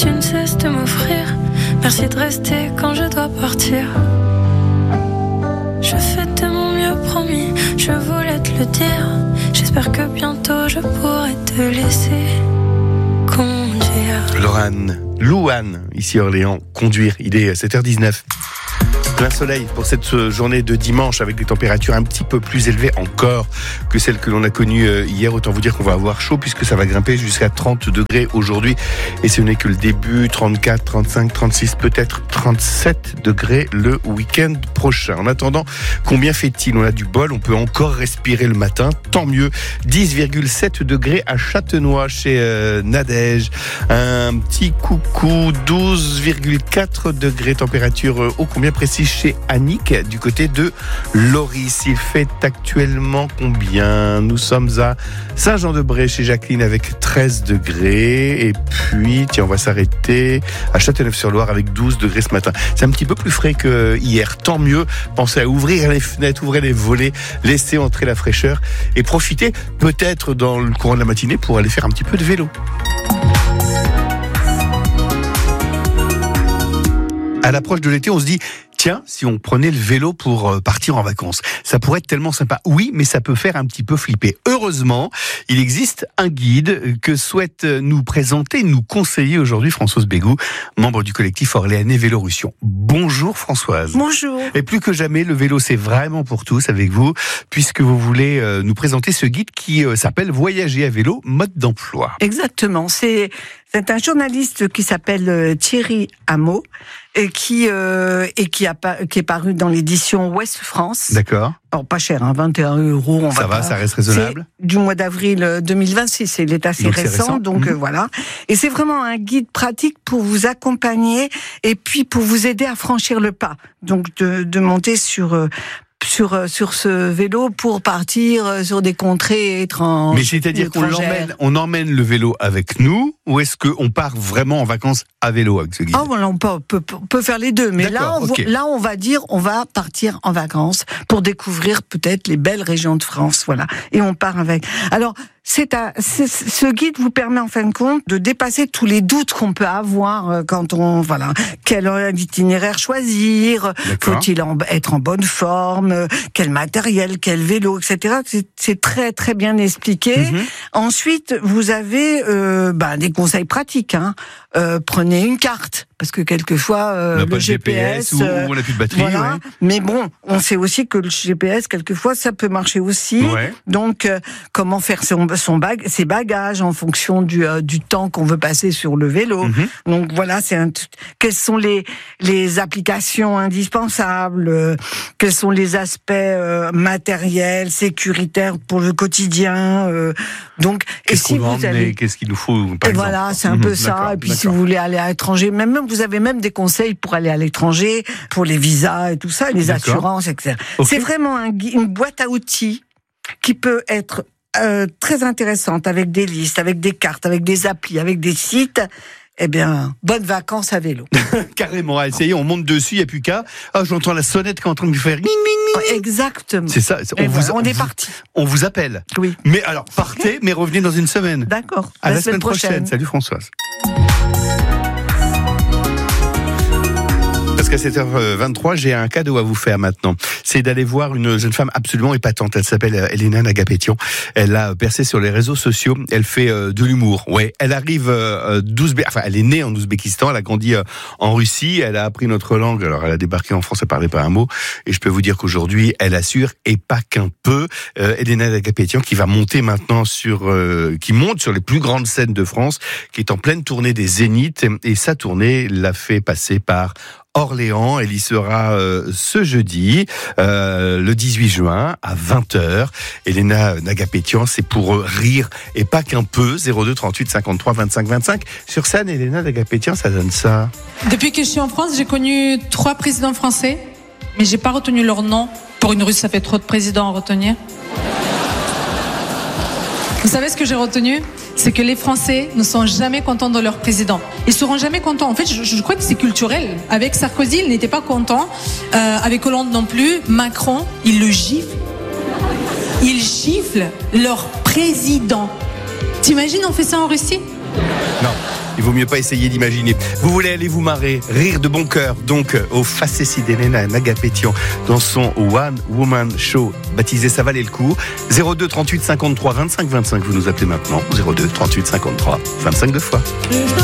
tu ne cesses de m'offrir. Merci de rester quand je dois partir. Je fais de mon mieux, promis, je voulais te le dire. J'espère que bientôt je pourrai te laisser conduire. Louane, ici Orléans, conduire. Il est 7h19. Plein soleil pour cette journée de dimanche avec des températures un petit peu plus élevées encore que celles que l'on a connues hier. Autant vous dire qu'on va avoir chaud puisque ça va grimper jusqu'à 30 degrés aujourd'hui. Et ce n'est que le début, 34, 35, 36, peut-être 37 degrés le week-end prochain. En attendant, combien fait-il ? On a du bol, on peut encore respirer le matin, tant mieux. 10,7 degrés à Châtenois chez Nadège. Un petit coucou, 12,4 degrés température ô combien précis chez Annick du côté de Loris. Il fait actuellement combien ? Nous sommes à Saint-Jean-de-Bray chez Jacqueline avec 13 degrés. Et puis, tiens, on va s'arrêter à Châteauneuf-sur-Loire avec 12 degrés ce matin. C'est un petit peu plus frais que hier. Tant mieux. Pensez à ouvrir les fenêtres, ouvrez les volets, laissez entrer la fraîcheur et profitez peut-être dans le courant de la matinée pour aller faire un petit peu de vélo. À l'approche de l'été, on se dit, tiens, si on prenait le vélo pour partir en vacances, ça pourrait être tellement sympa. Oui, mais ça peut faire un petit peu flipper. Heureusement, il existe un guide que souhaite nous présenter, nous conseiller aujourd'hui Françoise Bégou, membre du collectif orléanais Vélorussion. Bonjour Françoise. Bonjour. Et plus que jamais, le vélo, c'est vraiment pour tous avec vous, puisque vous voulez nous présenter ce guide qui s'appelle Voyager à vélo, mode d'emploi. Exactement. C'est un journaliste qui s'appelle Thierry Hameau et qui est paru dans l'édition Ouest France. D'accord. Alors pas cher, 21 €. Ça reste raisonnable. C'est du mois d'avril 2026. Il est assez récent, donc voilà. Et c'est vraiment un guide pratique pour vous accompagner et puis pour vous aider à franchir le pas. Donc de monter sur ce vélo pour partir sur des contrées étranges. Mais c'est-à-dire qu'on emmène le vélo avec nous, ou est-ce qu'on part vraiment en vacances à vélo avec ce guide ? Ah voilà, on peut faire les deux, mais là on va dire on va partir en vacances pour découvrir peut-être les belles régions de France, voilà. Et on part avec. Alors ce guide vous permet en fin de compte de dépasser tous les doutes qu'on peut avoir quand quel itinéraire choisir, faut-il être en bonne forme, quel matériel, quel vélo, etc. C'est très très bien expliqué. Ensuite, vous avez des conseils pratiques. Prenez une carte, parce que quelquefois le GPS ou on n'a plus de batterie. Voilà. Ouais. Mais bon, on sait aussi que le GPS quelquefois ça peut marcher aussi. Ouais. Donc comment faire ses bagages en fonction du temps qu'on veut passer sur le vélo. Donc voilà, quelles sont les applications indispensables, quels sont les aspects matériels, sécuritaires pour le quotidien. Donc qu'est-ce qu'il nous faut par exemple. Voilà, c'est un peu ça. Et puis si vous voulez aller à l'étranger, vous avez même des conseils pour aller à l'étranger, pour les visas et tout ça, les assurances, etc. Okay. C'est vraiment une boîte à outils qui peut être très intéressante, avec des listes, avec des cartes, avec des applis, avec des sites. Eh bien, bonnes vacances à vélo. Carrément, essayez, on monte dessus, il n'y a plus qu'à. Ah, j'entends la sonnette qui est en train de me faire ding, ding, ding. Exactement. C'est ça, on est parti. On vous appelle. Oui. Mais alors, partez, mais revenez dans une semaine. D'accord. À la semaine prochaine. Salut Françoise. Parce qu'à 7h23, j'ai un cadeau à vous faire maintenant. C'est d'aller voir une jeune femme absolument épatante. Elle s'appelle Elena Nagapétian. Elle a percé sur les réseaux sociaux. Elle fait de l'humour. Ouais, elle arrive elle est née en Ouzbékistan. Elle a grandi en Russie. Elle a appris notre langue. Alors, elle a débarqué en France. Elle parlait pas un mot. Et je peux vous dire qu'aujourd'hui, elle assure et pas qu'un peu. Elena Nagapétian qui va monter maintenant qui monte sur les plus grandes scènes de France, qui est en pleine tournée des Zéniths. Et sa tournée l'a fait passer par Orléans. Elle y sera ce jeudi, le 18 juin, à 20h. Elena Nagapétian, c'est pour rire et pas qu'un peu. 02 38 53 25 25. Sur scène, Elena Nagapétian, ça donne ça. Depuis que je suis en France, j'ai connu 3 présidents français, mais j'ai pas retenu leur nom. Pour une Russe, ça fait trop de présidents à retenir. Vous savez ce que j'ai retenu ? C'est que les Français ne sont jamais contents de leur président. Ils seront jamais contents. En fait, je crois que c'est culturel. Avec Sarkozy, il n'était pas content. Avec Hollande non plus. Macron, il le gifle. Ils giflent leur président. T'imagines, on fait ça en Russie ? Non. Il vaut mieux pas essayer d'imaginer. Vous voulez aller vous marrer, rire de bon cœur, donc au Facessi d'Elena Nagapétian dans son One Woman Show baptisé Ça valait le coup. 02 38 53 25 25, vous nous appelez maintenant. 02 38 53 25 deux fois.